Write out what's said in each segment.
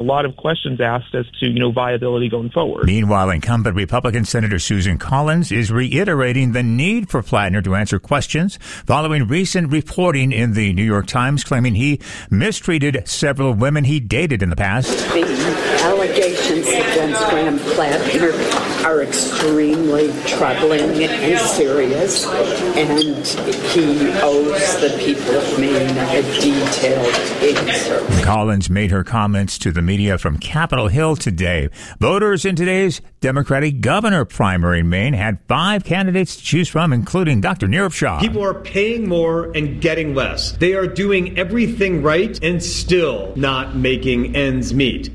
lot of questions asked as to, viability going forward. Meanwhile, incumbent Republican Senator Susan Collins is reiterating the need for Plattner to answer questions following recent reporting in the New York Times claiming he mistreated several women he dated in the past. The allegations against Graham Plattner are extremely troubling and serious, and he owes the people of Maine a detailed answer. Collins made her comments to the media from Capitol Hill today. Voters in today's Democratic governor primary in Maine had 5 candidates to choose from, including Dr. Nirav Shah. People are paying more and getting less. They are doing everything right and still not making ends meet.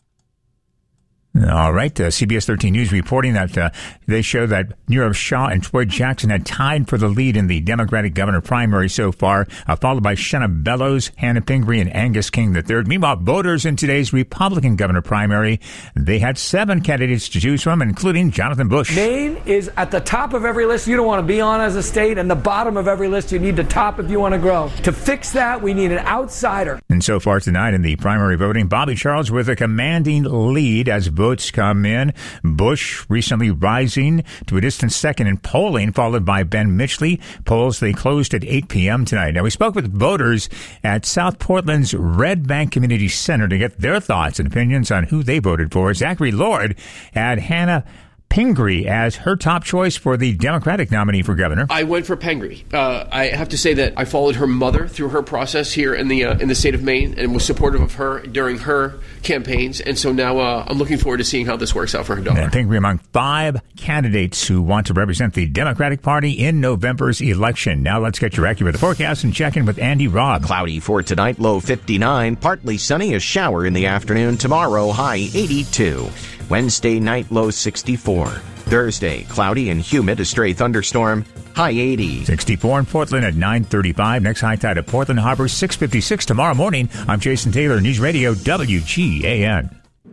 All right. CBS 13 News reporting that they show that Nirav Shah and Troy Jackson had tied for the lead in the Democratic governor primary so far, followed by Shenna Bellows, Hannah Pingree, and Angus King III. Meanwhile, voters in today's Republican governor primary, they had 7 candidates to choose from, including Jonathan Bush. Maine is at the top of every list you don't want to be on as a state, and the bottom of every list you need to top if you want to grow. To fix that, we need an outsider. And so far tonight in the primary voting, Bobby Charles with a commanding lead as votes come in. Bush recently rising to a distant second in polling, followed by Ben Mitchley. Polls, they closed at 8 p.m. tonight. Now, we spoke with voters at South Portland's Red Bank Community Center to get their thoughts and opinions on who they voted for. Zachary Lord had Hannah Pingree as her top choice for the Democratic nominee for governor. I went for Pingree. I have to say that I followed her mother through her process here in the state of Maine and was supportive of her during her campaigns. And so now I'm looking forward to seeing how this works out for her daughter. And Pingree among 5 candidates who want to represent the Democratic Party in November's election. Now let's get your accurate forecast and check in with Andy Robb. Cloudy for tonight, low 59. Partly sunny, a shower in the afternoon. Tomorrow, high 82. Wednesday night, low 64. Thursday, cloudy and humid, a stray thunderstorm, high 80. 64 in Portland at 9:35. Next high tide at Portland Harbor, 6:56 tomorrow morning. I'm Jason Taylor, News Radio WGAN.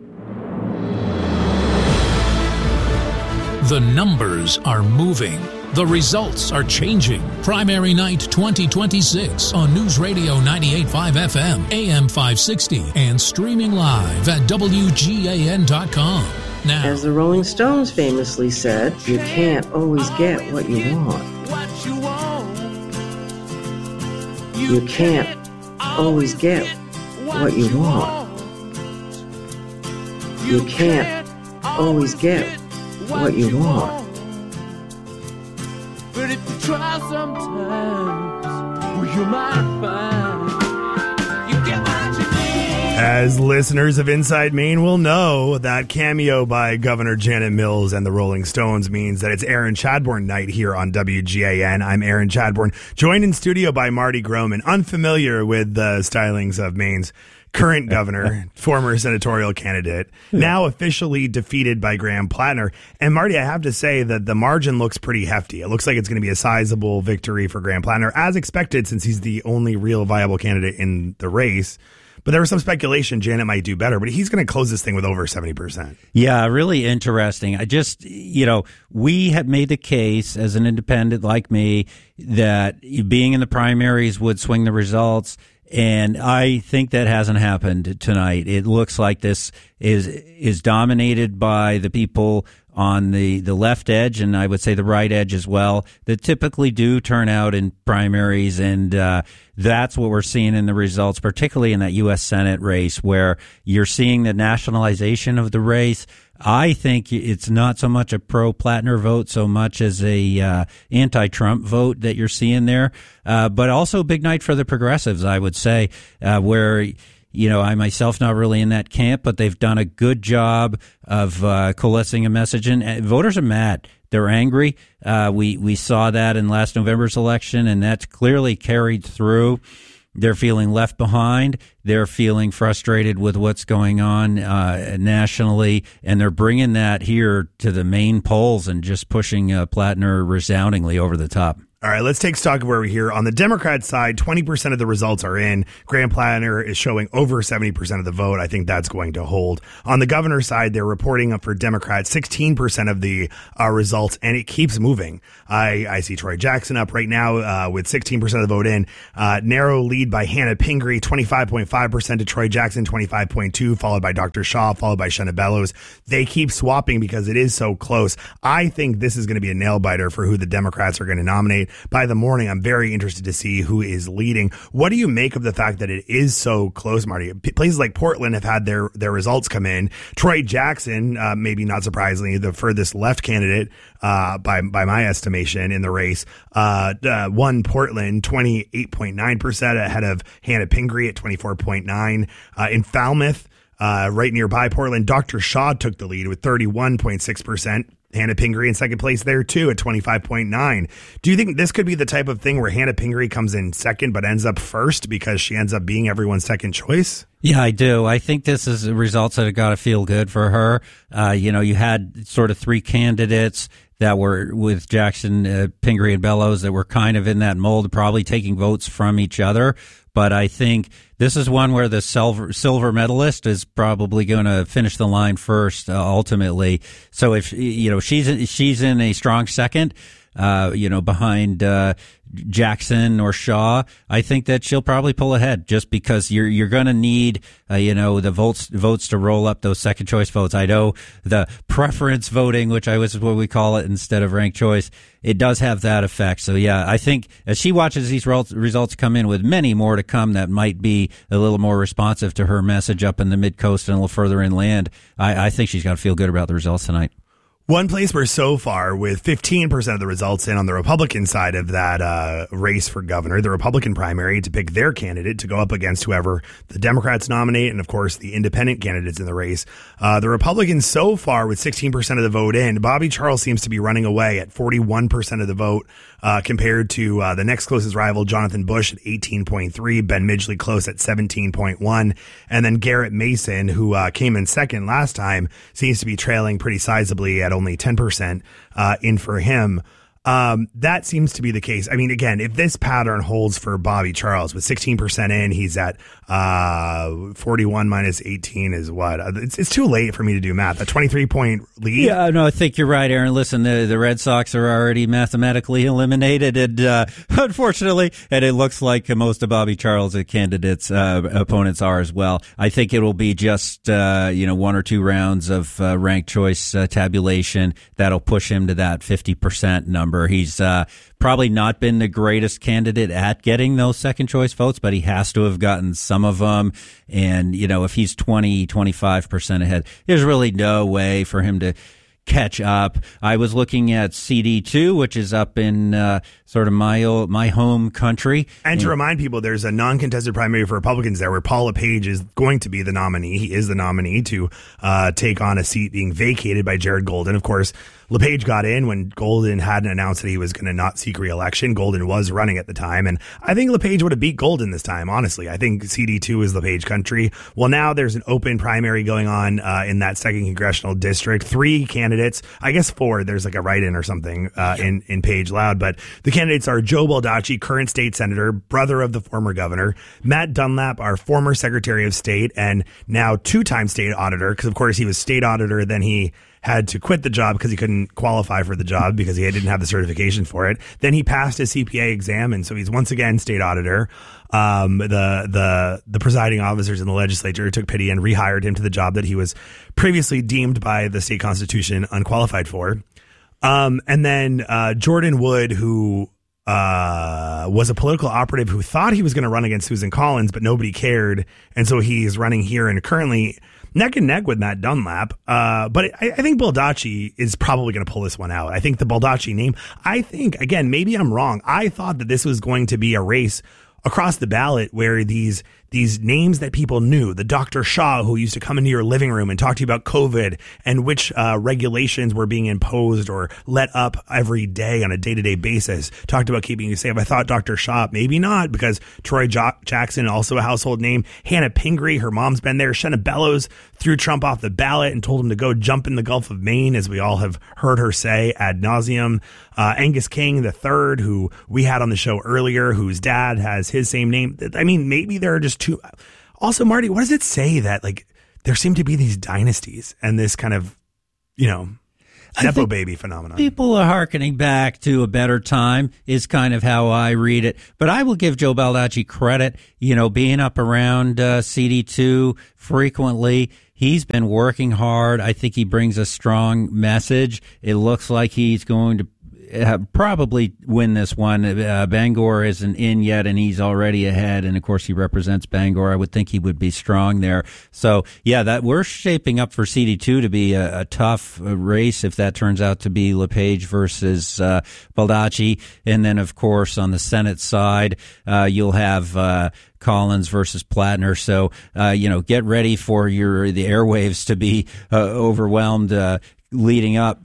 The numbers are moving. The results are changing. Primary night 2026 on News Radio 98.5 FM, AM 560, and streaming live at WGAN.com. Now, as the Rolling Stones famously said, you can't always get what you want. You can't always get what you want. You can't always get what you want. But if you try sometimes, well, you might find you get what you need. As listeners of Inside Maine will know, that cameo by Governor Janet Mills and the Rolling Stones means that it's Aaron Chadbourne night here on WGAN. I'm Aaron Chadbourne, joined in studio by Marty Groman, unfamiliar with the stylings of Maine's current governor, former senatorial candidate, now officially defeated by Graham Plattner. And Marty, I have to say that the margin looks pretty hefty. It looks like it's going to be a sizable victory for Graham Plattner, as expected, since he's the only real viable candidate in the race. But there was some speculation Janet might do better, but he's going to close this thing with over 70%. Yeah, really interesting. I just, we have made the case as an independent like me that being in the primaries would swing the results. And I think that hasn't happened tonight. It looks like this is dominated by the people on the left edge, and I would say the right edge as well, that typically do turn out in primaries. And that's what we're seeing in the results, particularly in that U.S. Senate race, where you're seeing the nationalization of the race. I think it's not so much a pro-Plattner vote so much as a anti-Trump vote that you're seeing there, but also a big night for the progressives, I would say, where I myself not really in that camp, but they've done a good job of coalescing a message. And voters are mad. They're angry. We saw that in last November's election, and that's clearly carried through. They're feeling left behind. They're feeling frustrated with what's going on nationally, and they're bringing that here to the main polls and just pushing Plattner resoundingly over the top. All right, let's take stock of where we're here. On the Democrat side, 20% of the results are in. Graham Planner is showing over 70% of the vote. I think that's going to hold. On the governor's side, they're reporting up for Democrats 16% of the results, and it keeps moving. I see Troy Jackson up right now with 16% of the vote in. Narrow lead by Hannah Pingree, 25.5% to Troy Jackson, 25.2%, followed by Dr. Shaw, followed by Shenna Bellows. They keep swapping because it is so close. I think this is going to be a nail-biter for who the Democrats are going to nominate. By the morning, I'm very interested to see who is leading. What do you make of the fact that it is so close, Marty? Places like Portland have had their results come in. Troy Jackson, maybe not surprisingly, the furthest left candidate by my estimation in the race, won Portland 28.9% ahead of Hannah Pingree at 24.9%. In Falmouth, right nearby Portland, Dr. Shaw took the lead with 31.6%. Hannah Pingree in second place there, too, at 25.9%. Do you think this could be the type of thing where Hannah Pingree comes in second but ends up first because she ends up being everyone's second choice? Yeah, I do. I think this is results that have got to feel good for her. You had sort of three candidates that were with Jackson, Pingree, and Bellows that were kind of in that mold, probably taking votes from each other. But I think this is one where the silver medalist is probably going to finish the line first, ultimately. So if she's in a strong second, behind Jackson or Shaw, I think that she'll probably pull ahead just because you're going to need the votes to roll up those second choice votes. I know the preference voting, which is what we call it instead of ranked choice, it does have that effect. So yeah, I think as she watches these results come in, with many more to come that might be a little more responsive to her message up in the mid-coast and a little further inland, I think she's got to feel good about the results tonight. One place where so far, with 15% of the results in on the Republican side of that race for governor, the Republican primary to pick their candidate to go up against whoever the Democrats nominate, and of course the independent candidates in the race. The Republicans so far with 16% of the vote in, Bobby Charles seems to be running away at 41% of the vote compared to the next closest rival, Jonathan Bush, at 18.3%, Ben Midgley close at 17.1%, and then Garrett Mason, who came in second last time, seems to be trailing pretty sizably at only 10% in for him. That seems to be the case. I mean, again, if this pattern holds for Bobby Charles with 16% in, he's at 41 minus 18 is what? It's too late for me to do math. A 23-point lead? Yeah, no, I think you're right, Aaron. Listen, the Red Sox are already mathematically eliminated, and unfortunately, and it looks like most of Bobby Charles' candidates' opponents are as well. I think it will be just one or two rounds of ranked choice tabulation that'll push him to that 50% number. He's probably not been the greatest candidate at getting those second choice votes, but he has to have gotten some of them. And, if he's 25% ahead, there's really no way for him to catch up. I was looking at CD2, which is up in sort of my home country. And to remind people, there's a non-contested primary for Republicans there where Paul LePage is going to be the nominee. He is the nominee to take on a seat being vacated by Jared Golden. Of course, LePage got in when Golden hadn't announced that he was going to not seek re-election. Golden was running at the time, and I think LePage would have beat Golden this time, honestly. I think CD2 is LePage country. Well, now there's an open primary going on in that second congressional district. 3 candidates, I guess 4, there's like a write-in or something in Page Loud, but the candidates are Joe Baldacci, current state senator, brother of the former governor, Matt Dunlap, our former Secretary of State, and now 2-time state auditor, because of course he was state auditor, then he had to quit the job because he couldn't qualify for the job because he didn't have the certification for it. Then he passed his CPA exam, and so he's once again state auditor. The presiding officers in the legislature took pity and rehired him to the job that he was previously deemed by the state constitution unqualified for. And then Jordan Wood, who was a political operative who thought he was going to run against Susan Collins, but nobody cared, and so he's running here and currently neck and neck with Matt Dunlap. But I think Baldacci is probably going to pull this one out. I think the Baldacci name, again, maybe I'm wrong. I thought that this was going to be a race across the ballot where these these names that people knew, the Dr. Shaw who used to come into your living room and talk to you about COVID and which regulations were being imposed or let up every day on a day-to-day basis, talked about keeping you safe. I thought Dr. Shaw, maybe not, because Troy Jackson, also a household name. Hannah Pingree, her mom's been there. Shenna Bellows threw Trump off the ballot and told him to go jump in the Gulf of Maine, as we all have heard her say ad nauseum. Angus King III, who we had on the show earlier, whose dad has his same name. I mean, maybe there are just two. Also, Marty, what does it say that like there seem to be these dynasties and this kind of, Nepo baby phenomenon? People are hearkening back to a better time is kind of how I read it. But I will give Joe Baldacci credit, being up around CD2 frequently. He's been working hard. I think he brings a strong message. It looks like he's going to probably win this one. Bangor isn't in yet, and he's already ahead. And of course, he represents Bangor. I would think he would be strong there. So, that we're shaping up for CD2 to be a tough race if that turns out to be LePage versus Baldacci. And then, of course, on the Senate side, you'll have Collins versus Plattner. So, get ready for the airwaves to be overwhelmed leading up,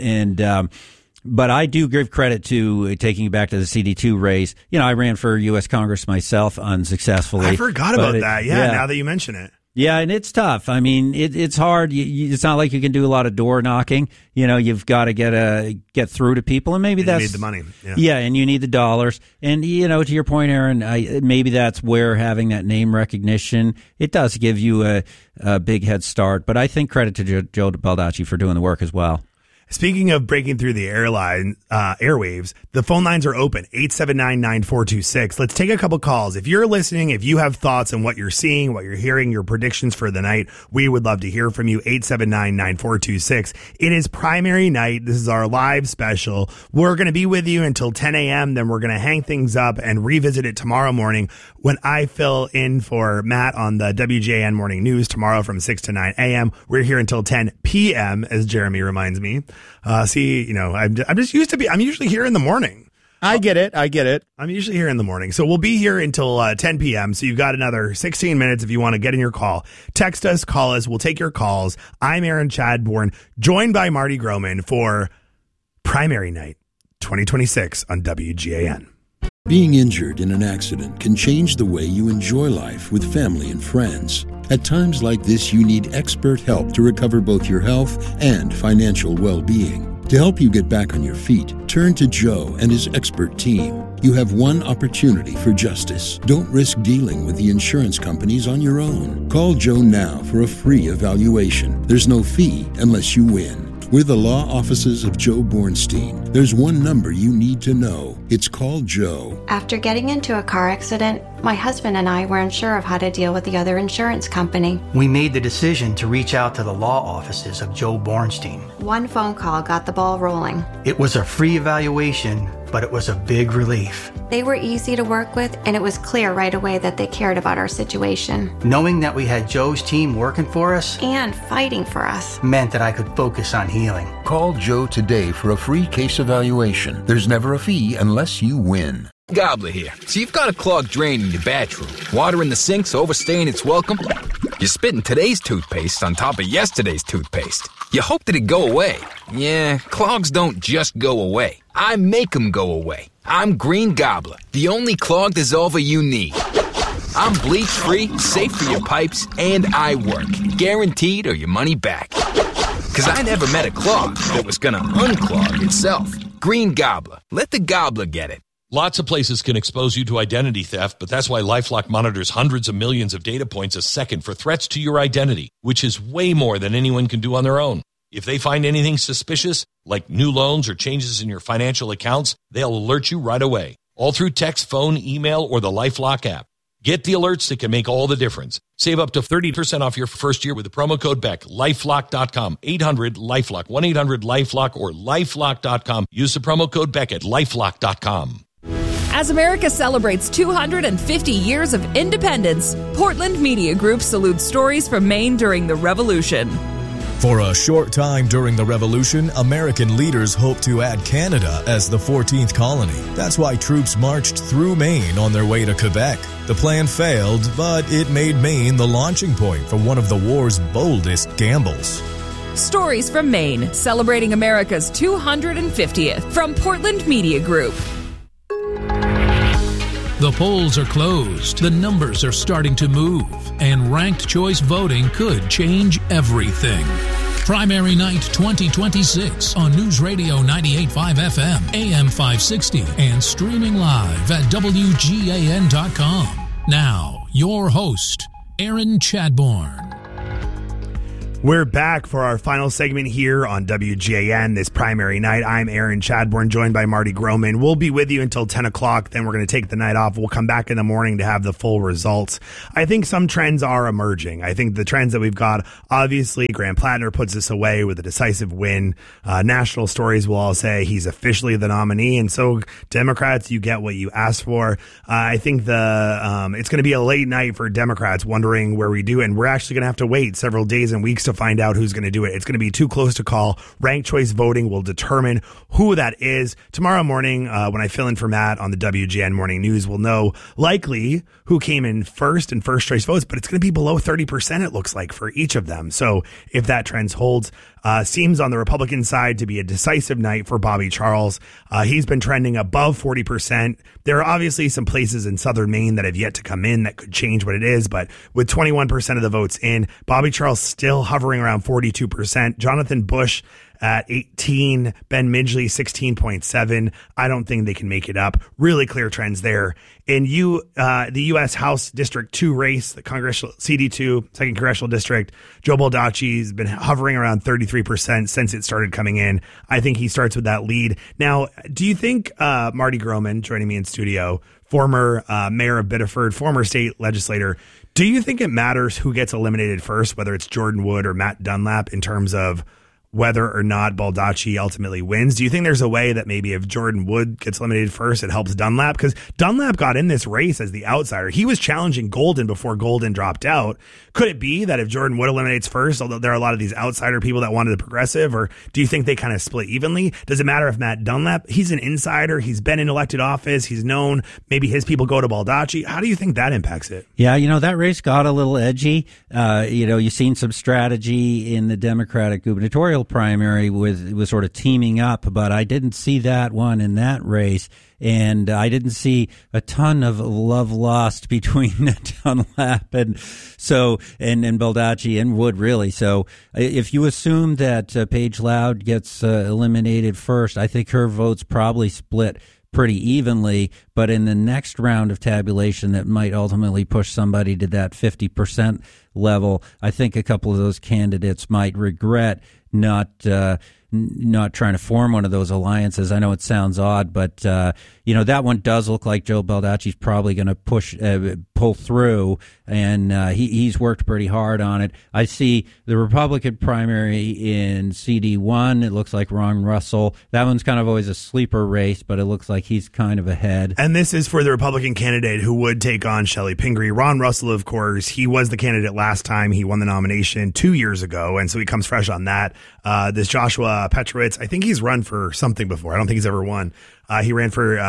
but I do give credit to taking it back to the CD2 race. I ran for U.S. Congress myself unsuccessfly. I forgot about that. Yeah, now that you mention it. Yeah, and it's tough. I mean, it's hard. It's not like you can do a lot of door knocking. You've got to get through to people, and maybe that's you need the money. Yeah, and you need the dollars. And to your point, Aaron, maybe that's where having that name recognition, it does give you a big head start. But I think credit to Joe Baldacci for doing the work as well. Speaking of breaking through the airwaves, the phone lines are open, 879-9426. Let's take a couple calls. If you're listening, if you have thoughts on what you're seeing, what you're hearing, your predictions for the night, we would love to hear from you, 879-9426. It is primary night. This is our live special. We're going to be with you until 10 a.m. Then we're going to hang things up and revisit it tomorrow morning when I fill in for Matt on the WJN Morning News tomorrow from 6 to 9 a.m. We're here until 10 p.m., as Jeremy reminds me. I'm just used to I'm usually here in the morning. I get it. I'm usually here in the morning. So we'll be here until 10 p.m. So you've got another 16 minutes if you want to get in your call. Text us, call us. We'll take your calls. I'm Aaron Chadbourne, joined by Marty Groman for Primary Night 2026 on WGAN. Being injured in an accident can change the way you enjoy life with family and friends. At times like this, you need expert help to recover both your health and financial well-being. To help you get back on your feet, turn to Joe and his expert team. You have one opportunity for justice. Don't risk dealing with the insurance companies on your own. Call Joe now for a free evaluation. There's no fee unless you win. We're the law offices of Joe Bornstein. There's one number you need to know. It's called Joe. After getting into a car accident, my husband and I were unsure of how to deal with the other insurance company. We made the decision to reach out to the law offices of Joe Bornstein. One phone call got the ball rolling. It was a free evaluation, but it was a big relief. They were easy to work with, and it was clear right away that they cared about our situation. Knowing that we had Joe's team working for us and fighting for us meant that I could focus on healing. Call Joe today for a free case evaluation. There's never a fee unless you win. Gobbler here. So you've got a clogged drain in your bathroom. Water in the sink's overstaying its welcome. You're spitting today's toothpaste on top of yesterday's toothpaste. You hope that it go away. Yeah, clogs don't just go away. I make them go away. I'm Green Gobbler, the only clog dissolver you need. I'm bleach-free, safe for your pipes, and I work. Guaranteed or your money back. Because I never met a clog that was going to unclog itself. Green Gobbler. Let the gobbler get it. Lots of places can expose you to identity theft, but that's why LifeLock monitors hundreds of millions of data points a second for threats to your identity, which is way more than anyone can do on their own. If they find anything suspicious, like new loans or changes in your financial accounts, they'll alert you right away, all through text, phone, email, or the LifeLock app. Get the alerts that can make all the difference. Save up to 30% off your first year with the promo code BECK. LifeLock.com, 800-LifeLock, 1-800-LifeLock, or LifeLock.com. Use the promo code BECK at LifeLock.com. As America celebrates 250 years of independence, Portland Media Group salutes stories from Maine during the Revolution. For a short time during the Revolution, American leaders hoped to add Canada as the 14th colony. That's why troops marched through Maine on their way to Quebec. The plan failed, but it made Maine the launching point for one of the war's boldest gambles. Stories from Maine, celebrating America's 250th from Portland Media Group. The polls are closed, the numbers are starting to move, and ranked choice voting could change everything. Primary Night 2026 on News Radio 98.5 FM, AM 560, and streaming live at WGAN.com. Now, your host, Aaron Chadbourne. We're back for our final segment here on WGAN this primary night. I'm Aaron Chadbourne, joined by Marty Groman. We'll be with you until 10 o'clock. Then we're going to take the night off. We'll come back in the morning to have the full results. I think some trends are emerging. I think the trends that we've got, obviously, Graham Plattner puts us away with a decisive win. National stories will all say he's officially the nominee. And so, Democrats, you get what you asked for. I think it's going to be a late night for Democrats wondering where we do. And we're actually going to have to wait several days and weeks to find out who's going to do it. It's going to be too close to call. Ranked choice voting will determine who that is. Tomorrow morning, when I fill in for Matt on the WGN Morning News, we'll know likely who came in first in first choice votes, but it's going to be below 30%, it looks like, for each of them. So if that trend holds, seems on the Republican side to be a decisive night for Bobby Charles. He's been trending above 40%. There are obviously some places in southern Maine that have yet to come in that could change what it is, but with 21% of the votes in, Bobby Charles still hovering around 42%. Jonathan Bush at 18, Ben Midgley 16.7. I don't think they can make it up. Really clear trends there. In the U.S. House District 2 race, the Congressional CD2, second congressional district, Joe Baldacci has been hovering around 33% since it started coming in. I think he starts with that lead. Now, do you think Marty Groman, joining me in studio, former mayor of Biddeford, former state legislator, do you think it matters who gets eliminated first, whether it's Jordan Wood or Matt Dunlap, in terms of whether or not Baldacci ultimately wins? Do you think there's a way that maybe if Jordan Wood gets eliminated first, it helps Dunlap? Because Dunlap got in this race as the outsider. He was challenging Golden before Golden dropped out. Could it be that if Jordan Wood eliminates first, although there are a lot of these outsider people that wanted the progressive, or do you think they kind of split evenly? Does it matter if Matt Dunlap, he's an insider, he's been in elected office, he's known, maybe his people go to Baldacci? How do you think that impacts it? Yeah, that race got a little edgy. You've seen some strategy in the Democratic gubernatorial primary with sort of teaming up, but I didn't see that one in that race. And I didn't see a ton of love lost between Dunlap and Baldacci and Wood, really. So if you assume that Paige Loud gets eliminated first, I think her votes probably split pretty evenly. But in the next round of tabulation that might ultimately push somebody to that 50% level, I think a couple of those candidates might regret not trying to form one of those alliances. I know it sounds odd, but that one does look like Joe Baldacci's probably going to pull through, and he's worked pretty hard on it. I see the Republican primary in CD1. It looks like Ron Russell. That one's kind of always a sleeper race, but it looks like he's kind of ahead. And this is for the Republican candidate who would take on Shelley Pingree. Ron Russell, of course, he was the candidate last time. He won the nomination 2 years ago, and so he comes fresh on that. This Joshua Petrowitz, I think he's run for something before. I don't think he's ever won. He ran for,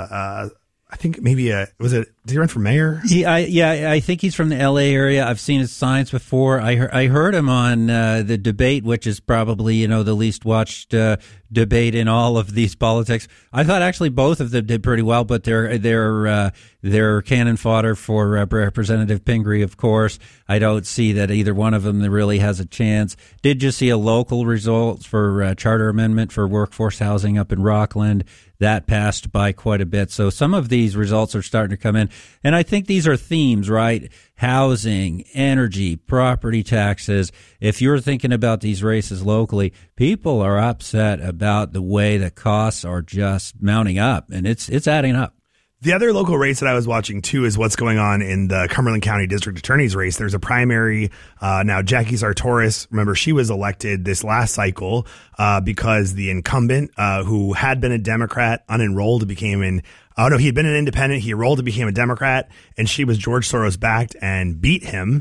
I think maybe did he run for mayor? I think he's from the L.A. area. I've seen his signs before. I heard him on the debate, which is probably, the least watched debate in all of these politics. I thought actually both of them did pretty well, but they're cannon fodder for Representative Pingree, of course. I don't see that either one of them really has a chance. Did just see a local result for charter amendment for workforce housing up in Rockland. That passed by quite a bit. So some of these results are starting to come in. And I think these are themes, right? Housing, energy, property taxes. If you're thinking about these races locally, people are upset about the way the costs are just mounting up, and it's adding up. The other local race that I was watching, too, is what's going on in the Cumberland County District Attorney's race. There's a primary. Now, Jackie Sartoris, remember, she was elected this last cycle because the incumbent, who had been a Democrat, unenrolled, he had been an independent. He enrolled and became a Democrat, and she was George Soros backed and beat him.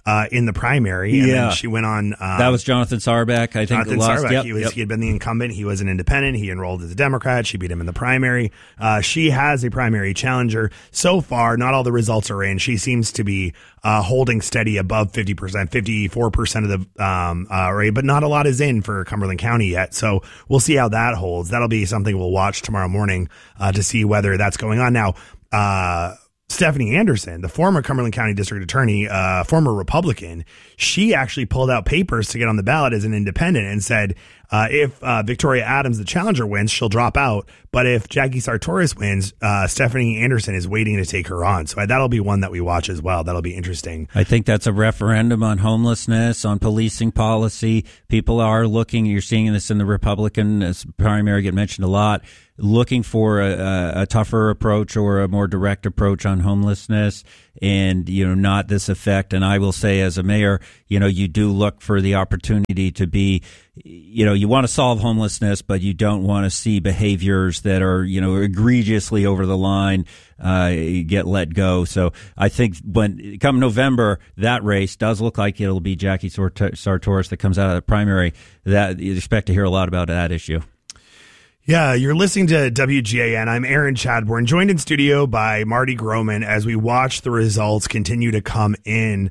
in the primary. And then she went on. That was Jonathan Sarback, I think. Jonathan Sarback. Yep, He had been the incumbent. He was an independent. He enrolled as a Democrat. She beat him in the primary. She has a primary challenger. So far, not all the results are in. She seems to be holding steady above 50%, 54% of the rate, but not a lot is in for Cumberland County yet. So we'll see how that holds. That'll be something we'll watch tomorrow morning to see whether that's going on. Now, Stephanie Anderson, the former Cumberland County District Attorney, former Republican, she actually pulled out papers to get on the ballot as an independent and said, if Victoria Adams, the challenger, wins, she'll drop out. But if Jackie Sartoris wins, Stephanie Anderson is waiting to take her on. So that'll be one that we watch as well. That'll be interesting. I think that's a referendum on homelessness, on policing policy. People are looking, you're seeing this in the Republican primary get mentioned a lot, looking for a tougher approach or a more direct approach on homelessness and, not this effect. And I will say as a mayor, you do look for the opportunity to be, you want to solve homelessness, but you don't want to see behaviors that are, egregiously over the line, get let go. So I think when come November, that race does look like it'll be Jackie Sartoris that comes out of the primary. That you expect to hear a lot about that issue. Yeah, you're listening to WGAN. I'm Aaron Chadbourne, joined in studio by Marty Groman as we watch the results continue to come in.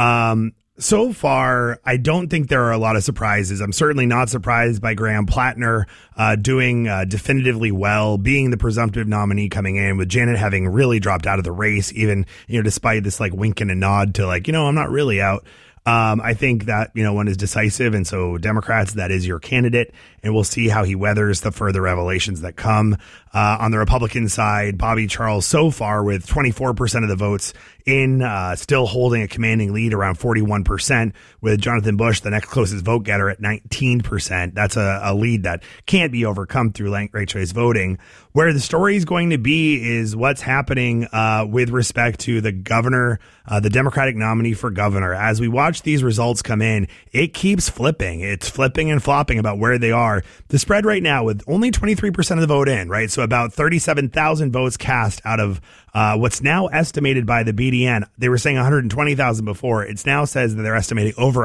So far, I don't think there are a lot of surprises. I'm certainly not surprised by Graham Plattner doing definitively well, being the presumptive nominee coming in, with Janet having really dropped out of the race, even despite this wink and a nod to I'm not really out. I think that, one is decisive. And so Democrats, that is your candidate. And we'll see how he weathers the further revelations that come. On the Republican side, Bobby Charles so far with 24% of the votes in, still holding a commanding lead around 41%, with Jonathan Bush, the next closest vote getter, at 19%. That's a lead that can't be overcome through ranked choice voting. Where the story is going to be is what's happening with respect to the governor, the Democratic nominee for governor. As we watch these results come in, it keeps flipping. It's flipping and flopping about where they are. The spread right now with only 23% of the vote in, right? So about 37,000 votes cast out of what's now estimated by the BDN. They were saying 120,000 before. It now says that they're estimating over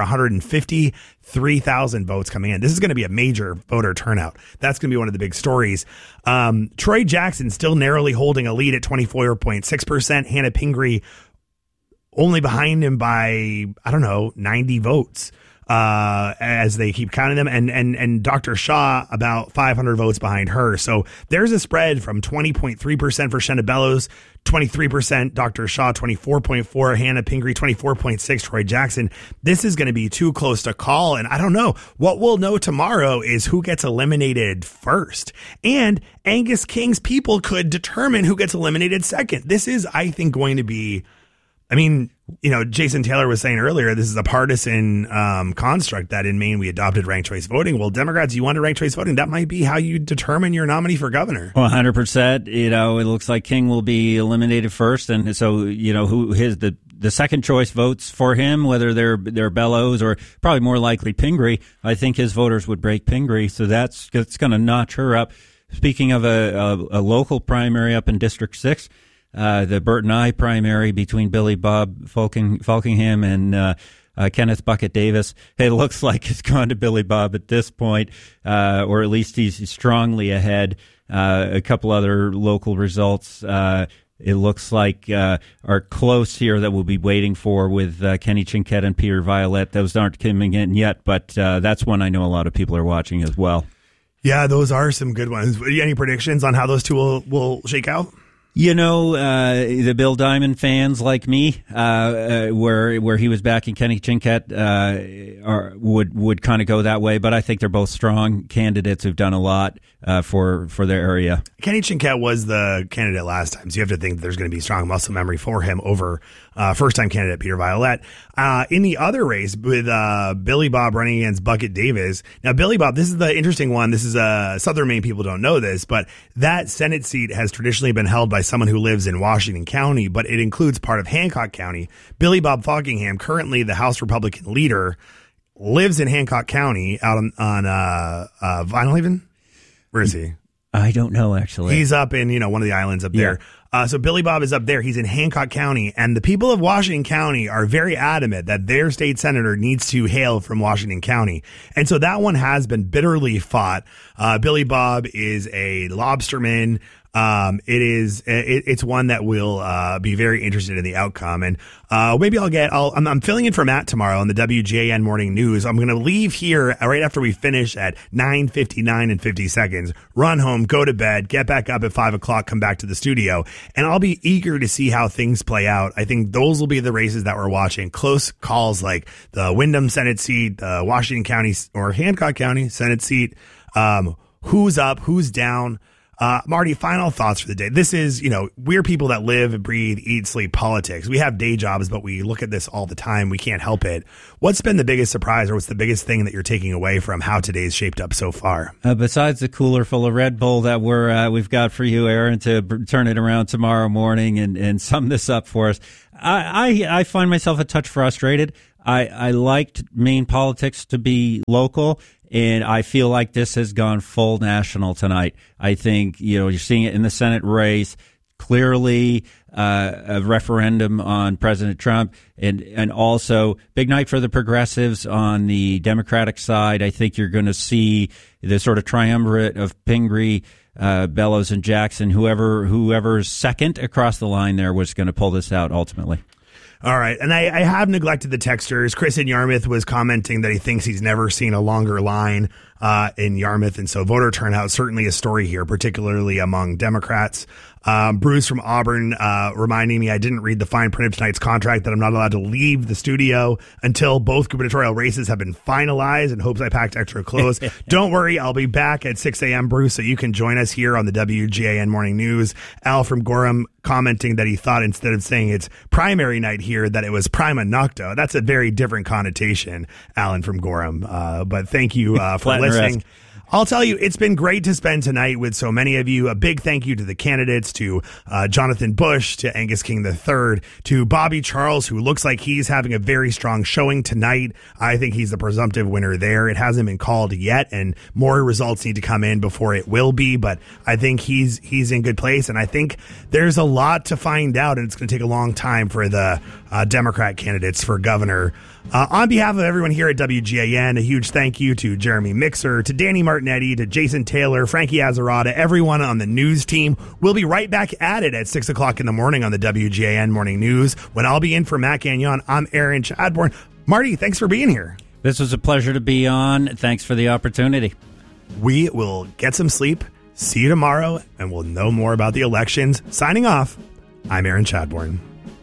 153,000 votes coming in. This is going to be a major voter turnout. That's going to be one of the big stories. Troy Jackson still narrowly holding a lead at 24.6%. Hannah Pingree only behind him by, 90 votes. As they keep counting them, and Dr. Shaw about 500 votes behind her. So there's a spread from 20.3% for Shenna Bellows, 23%, Dr. Shaw 24.4%, Hannah Pingree 24.6%, Troy Jackson. This is going to be too close to call, and I don't know. What we'll know tomorrow is who gets eliminated first, and Angus King's people could determine who gets eliminated second. This is, I think, going to be, Jason Taylor was saying earlier, this is a partisan construct that in Maine we adopted ranked choice voting. Well, Democrats, you wanted ranked choice voting. That might be how you determine your nominee for governor. 100%. It looks like King will be eliminated first. And so, the second choice votes for him, whether they're Bellows or probably more likely Pingree, I think his voters would break Pingree. So that's going to notch her up. Speaking of a local primary up in District 6, the Burton I primary between Billy Bob Falkingham and Kenneth Bucket Davis. It looks like it's gone to Billy Bob at this point, or at least he's strongly ahead. A couple other local results it looks like are close here that we'll be waiting for with Kenny Chinquette and Peter Violette. Those aren't coming in yet, but that's one I know a lot of people are watching as well. Yeah, those are some good ones. Any predictions on how those two will shake out? The Bill Diamond fans like me, where he was backing Kenny Chinquette, would kind of go that way. But I think they're both strong candidates who've done a lot for their area. Kenny Chinquette was the candidate last time, so you have to think there's going to be strong muscle memory for him over first-time candidate Peter Violette. In the other race with Billy Bob running against Bucket Davis. Now, Billy Bob, this is the interesting one. This is Southern Maine people don't know this, but that Senate seat has traditionally been held by someone who lives in Washington County, but it includes part of Hancock County. Billy Bob Falkingham, currently the House Republican leader, lives in Hancock County out on Vinalhaven. Where is he? I don't know, actually. He's up in, one of the islands up there. So Billy Bob is up there. He's in Hancock County, and the people of Washington County are very adamant that their state senator needs to hail from Washington County. And so that one has been bitterly fought. Billy Bob is a lobsterman. It's one that will be very interested in the outcome. And maybe I'm filling in for Matt tomorrow on the WGAN Morning News. I'm going to leave here right after we finish at 9:59 and 50 seconds, run home, go to bed, get back up at 5 o'clock, come back to the studio, and I'll be eager to see how things play out. I think those will be the races that we're watching. Close calls like the Windham Senate seat, the Washington County or Hancock County Senate seat. Who's up, who's down? Marty, final thoughts for the day. This is, we're people that live and breathe, eat, sleep politics. We have day jobs, but we look at this all the time. We can't help it. What's been the biggest surprise, or what's the biggest thing that you're taking away from how today's shaped up so far? Besides the cooler full of Red Bull that we've got for you, Aaron, to turn it around tomorrow morning and sum this up for us, I find myself a touch frustrated. I liked Maine politics to be local, and I feel like this has gone full national tonight. I think, you're seeing it in the Senate race, clearly a referendum on President Trump, and also big night for the progressives on the Democratic side. I think you're going to see the sort of triumvirate of Pingree, Bellows, and Jackson. Whoever's second across the line there was going to pull this out ultimately. All right. And I have neglected the texters. Chris in Yarmouth was commenting that he thinks he's never seen a longer line in Yarmouth. And so voter turnout, certainly a story here, particularly among Democrats. Bruce from Auburn reminding me I didn't read the fine print of tonight's contract, that I'm not allowed to leave the studio until both gubernatorial races have been finalized, and hopes I packed extra clothes. Don't worry, I'll be back at 6 a.m., Bruce, so you can join us here on the WGAN Morning News. Al from Gorham commenting that he thought instead of saying it's primary night here, that it was prima nocta. That's a very different connotation, Alan from Gorham. But thank you for listening. I'll tell you, it's been great to spend tonight with so many of you. A big thank you to the candidates, to Jonathan Bush, to Angus King III, to Bobby Charles, who looks like he's having a very strong showing tonight. I think he's the presumptive winner there. It hasn't been called yet, and more results need to come in before it will be, but I think he's in good place, and I think there's a lot to find out, and it's going to take a long time for the Democrat candidates for governor. On behalf of everyone here at WGAN, a huge thank you to Jeremy Mixer, to Danny Martinetti, to Jason Taylor, Frankie Azzarata, everyone on the news team. We'll be right back at it at 6 o'clock in the morning on the WGAN Morning News. When I'll be in for Matt Gagnon, I'm Aaron Chadbourne. Marty, thanks for being here. This was a pleasure to be on. Thanks for the opportunity. We will get some sleep, see you tomorrow, and we'll know more about the elections. Signing off, I'm Aaron Chadbourne.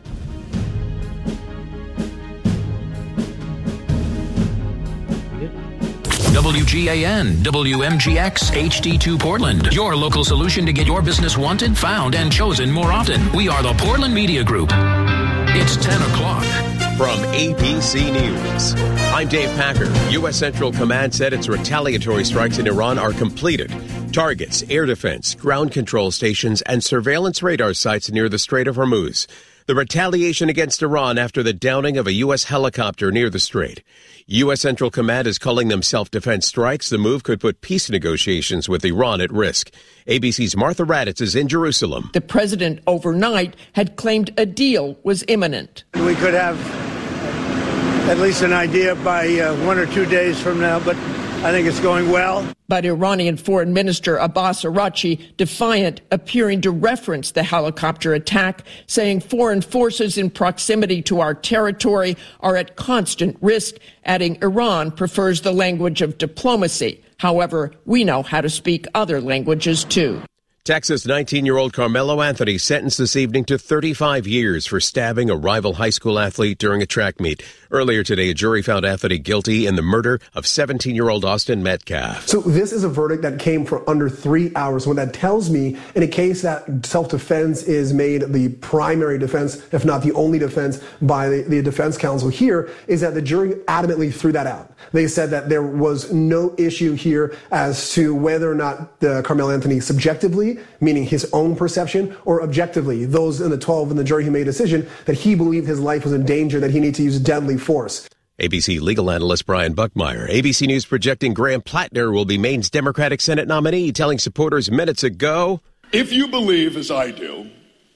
WGAN, WMGX, HD2 Portland. Your local solution to get your business wanted, found, and chosen more often. We are the Portland Media Group. It's 10 o'clock. From ABC News, I'm Dave Packer. U.S. Central Command said its retaliatory strikes in Iran are completed. Targets, air defense, ground control stations, and surveillance radar sites near the Strait of Hormuz. The retaliation against Iran after the downing of a U.S. helicopter near the strait. U.S. Central Command is calling them self-defense strikes. The move could put peace negotiations with Iran at risk. ABC's Martha Raddatz is in Jerusalem. The president overnight had claimed a deal was imminent. We could have at least an idea by 1 or 2 days from now, but I think it's going well. But Iranian Foreign Minister Abbas Araghchi, defiant, appearing to reference the helicopter attack, saying foreign forces in proximity to our territory are at constant risk, adding Iran prefers the language of diplomacy. However, we know how to speak other languages too. Texas 19-year-old Carmelo Anthony sentenced this evening to 35 years for stabbing a rival high school athlete during a track meet. Earlier today, a jury found Anthony guilty in the murder of 17-year-old Austin Metcalf. So this is a verdict that came for under 3 hours. What that tells me, in a case that self-defense is made the primary defense, if not the only defense, by the defense counsel here, is that the jury adamantly threw that out. They said that there was no issue here as to whether or not Carmelo Anthony subjectively, meaning his own perception, or objectively, those in the 12 in the jury who made a decision that he believed his life was in danger, that he needed to use deadly force. ABC legal analyst Brian Buckmeyer. ABC News projecting Graham Plattner will be Maine's Democratic Senate nominee, telling supporters minutes ago, if you believe, as I do,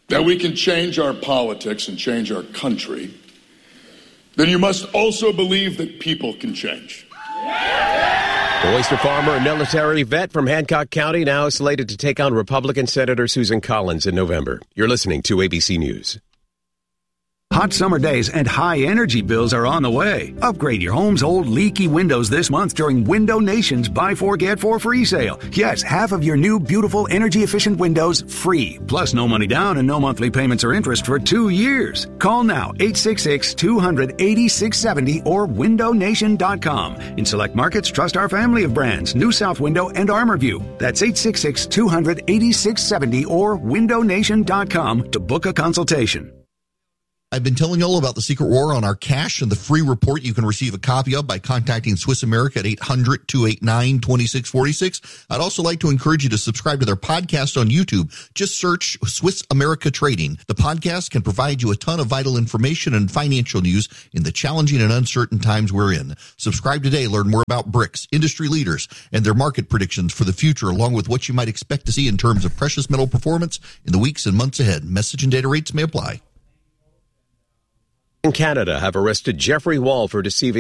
that we can change our politics and change our country, then you must also believe that people can change. The oyster farmer and military vet from Hancock County now slated to take on Republican Senator Susan Collins in November. You're listening to ABC News. Hot summer days and high energy bills are on the way. Upgrade your home's old leaky windows this month during Window Nation's Buy 4 Get 4 free sale. Yes, half of your new beautiful energy efficient windows free. Plus no money down and no monthly payments or interest for 2 years. Call now 866-200-8670 or windownation.com. In select markets, trust our family of brands, New South Window and ArmorView. That's 866-200-8670 or windownation.com to book a consultation. I've been telling you all about the secret war on our cash and the free report you can receive a copy of by contacting Swiss America at 800-289-2646. I'd also like to encourage you to subscribe to their podcast on YouTube. Just search Swiss America Trading. The podcast can provide you a ton of vital information and financial news in the challenging and uncertain times we're in. Subscribe today. Learn more about BRICS, industry leaders, and their market predictions for the future, along with what you might expect to see in terms of precious metal performance in the weeks and months ahead. Message and data rates may apply. In Canada have arrested Jeffrey Wall for deceiving